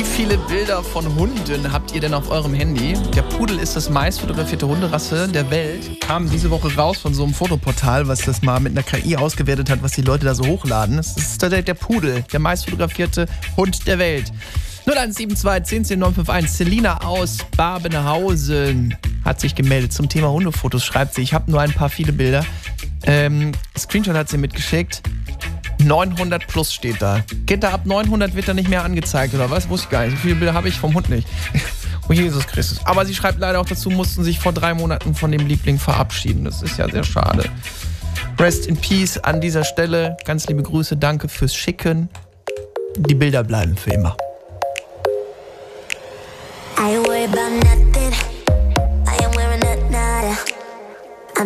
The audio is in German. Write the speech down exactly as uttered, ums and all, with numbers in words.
Wie viele Bilder von Hunden habt ihr denn auf eurem Handy? Der Pudel ist das meist fotografierte Hunderasse der Welt. Kam diese Woche raus von so einem Fotoportal, was das mal mit einer K I ausgewertet hat, was die Leute da so hochladen. Es ist tatsächlich der Pudel, der meist fotografierte Hund der Welt. null eins sieben zwei, zehn zehn, neun fünf eins. Selina aus Babenhausen hat sich gemeldet zum Thema Hundefotos. Schreibt sie, ich habe nur ein paar viele Bilder. Ähm, Screenshot hat sie mitgeschickt. neunhundert plus steht da. Geht da ab neunhundert wird da nicht mehr angezeigt oder was? Wusste ich gar nicht. So viele Bilder habe ich vom Hund nicht. Oh Jesus Christus. Aber sie schreibt leider auch dazu, mussten sich vor drei Monaten von dem Liebling verabschieden. Das ist ja sehr schade. Rest in Peace an dieser Stelle. Ganz liebe Grüße. Danke fürs Schicken. Die Bilder bleiben für immer.